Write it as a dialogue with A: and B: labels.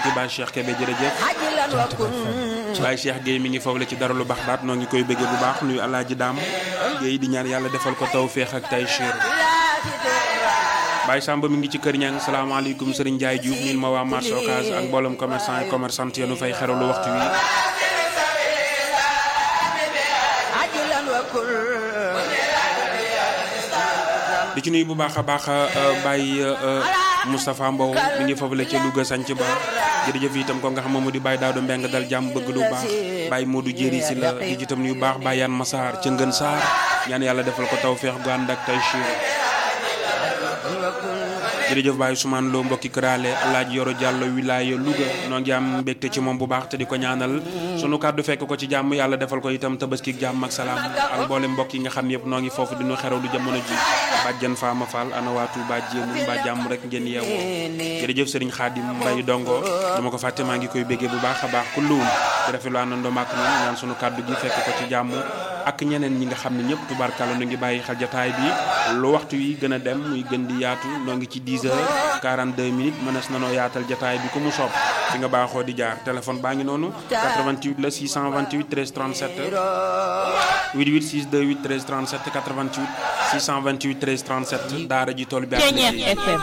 A: ci Baye Cheikh Kébé jërëjëf Baye Cheikh Guèye mi ngi foofu la ci dara lu baax baat noo ngi koy bëggee bu baax nuyu Alaaji Daam Guèye di ñaan yàlla defal ko tawféex ak taysiir Baye Samba mi ngi ci kër ñang salaamaaleykum Serigne Ndiaye Diouf ñun ma waa marché Ocass ak mboolem commerçant et commerçante yenu fay xeralu waxtu wi di ci nuyu bu baax a baax Baye Moustapha Mbow mi ngi foofu la ca Louga sanc ba jërëjëf itam ko nga xam moom di Baye Daouda Mbeng dal jàmm bëgg lu baax Baye Modou Jéri si la di ci itam nuyu baax Baye Yane Massar ca Ngën Saar ñaan yàlla defal ko tawféex gu ànd ak taysiir jërëjëf Baye Ousmane Lo mbokki këraale Alaaji Yoro Diallo wilaya Louga noo ngi am mbégte ci moom bu baax te di ko ñaanal sunu kàddu fekk ko ci jàmm yàlla defal ko itam tabaski jàmm ak salaam ak mboolem mbokk yi nga xam yëpp noo ngi foofu di nu xeraw lu jamono ji bàjjan Fama Fall ana waatu ba jéemul mbaa jàmm rek ngeen yeewoo jërëjëf Serigne Khadim Mbaye Dongo dama ko fàtte maa ngi koy béggee bu baax a baax ku luum di rafetlu àndandoo ak ñun ñaan sunu kàddu gi fekk ko ci jàmm ak ñeneen ñi nga xam ne ñëpp tubaarkàlla nu ngi bàyyi xel jataay bi lu waxtu wi gën a dem muy gën di yaatu noo ngi ci 10h42 minutes mënees na noo yaatal jataay bi ku mu soob fi nga baaxoo di jaar téléphone baa ngi noonu 88 la 628 13 37 88 628 13 37 88 628 13 37 daara ji tool bi ak